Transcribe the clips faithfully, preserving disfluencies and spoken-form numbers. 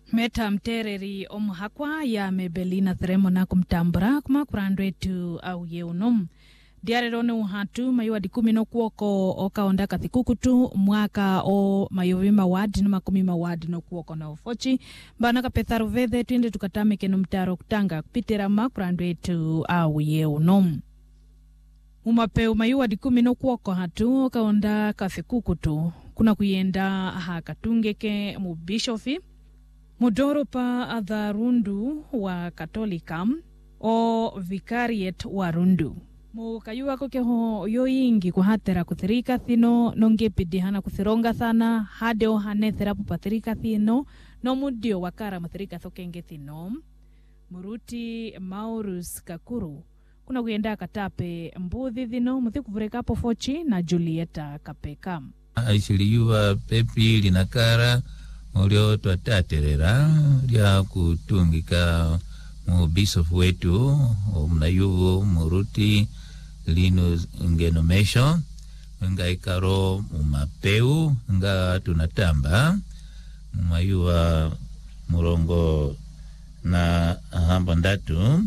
Meta mtereri omuhakwa ya mebelina theremo na kumtambura kuma kurandwetu au yeunum. Diarerone uhatu mayuwa dikumi no kuoko oka onda kathikukutu mwaka o mayovima wadi no makumima wadi no kuoko na ufochi. Banaka petharu vethe tuinde tukatame kenu mtaro kutanga kupitira makurandwetu au yeunum. Umapeu mayuwa dikumi no kuoko hatu oka onda kathikukutu. Kuna kuyenda hakatungeke mubishofi. Mudoropa adha rundu wa katolika o vicariate wa rundu. Mukayuwa kokeho yoingi kuhatera kuthirika thino nongepidi hana kuthironga thana hadeo hanethera pupathirika thino no mudio wakara mathirika thokenge thino. Muruti Maurus Kakuru kuna kuyenda katape mbuthi thino muthikuvureka pofochi na Julieta Kapeka. Aishiliyuwa pepi linakara Olio twataterera ya kutungika mu bishop wetu omnayuvo muruti lino ngenomesho nga ikaro mumapeu nga tunatamba mayuwa murongo na hamba ndatu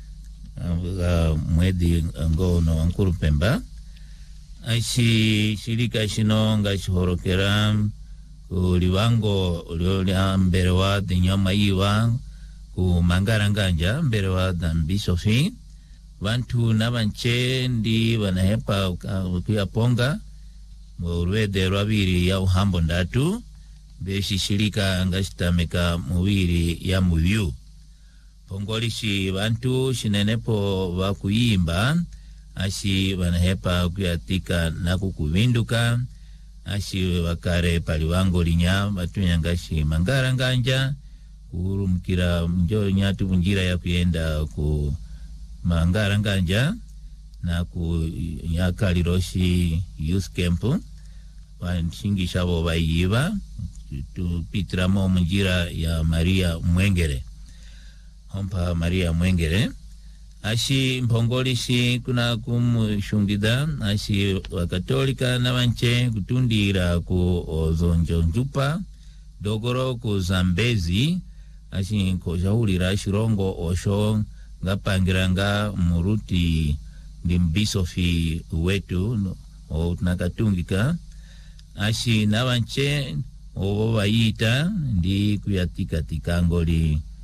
mwedi ngono wankuru Pemba aishi shirika shino nga shihorokera uliwango uliolia mbere wa dinyama iwa ku mangaranganja mbere wa dambisofi vantu navanche ndi vanahepa ukia ponga urwede rwabiri ya uhambo ndatu beshishirika ngashitameka muwiri ya muyu pongolishi vantu shinenepo vakuyimba ashi vanahepa kuyatika na kukuvinduka ashi wakare paliwango linya batunyangashi mangaranganja urumkira mjo nyatu bunjira ya kuyenda ku mangaranganja na ku yakaliroshi youth camp wanshingisha bo bayiba tupitramo munjira ya Maria Mwengere hompa Maria Mwengere ashi mpongolishi kuna kumushungida ashi wakatolika na wanche kutundira ku ozonjo njupa dogoro ku Zambezi ashi nkojahulira shirongo osho ngapangiranga muruti ndimbisofi wetu o tunakatungika ashi na wanche o bayita ndi kuyatika tikangoli